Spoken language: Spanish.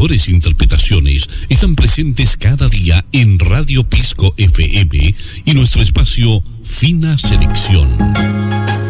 mejores interpretaciones están presentes cada día en Radio Pisco FM y nuestro espacio Fina Selección.